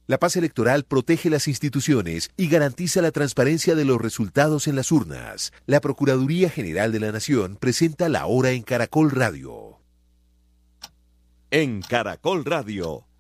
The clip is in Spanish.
La paz electoral protege las instituciones y garantiza la transparencia de los resultados en las urnas. La Procuraduría General de la Nación presenta La Hora en Caracol Radio. En Caracol Radio,